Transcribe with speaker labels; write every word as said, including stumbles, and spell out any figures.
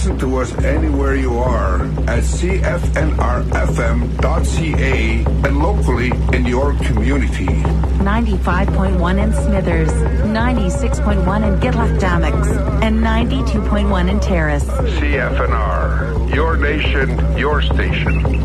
Speaker 1: Listen to us anywhere you are at C F N R F M dot C A and locally in your community.
Speaker 2: ninety-five point one in Smithers, ninety-six point one in Gitlac and ninety-two point one in Terrace.
Speaker 1: C F N R, your nation, your station.